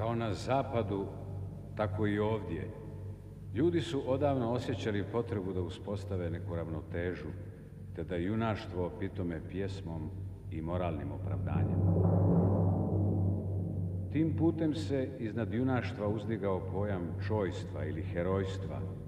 Kao na zapadu, tako i ovdje. Ljudi su odavno osjećali potrebu da uspostave neku ravnotežu, te da junaštvo pitome pjesmom i moralnim opravdanjem. Tim putem se iznad junaštva uzdigao pojam čojstva ili herojstva,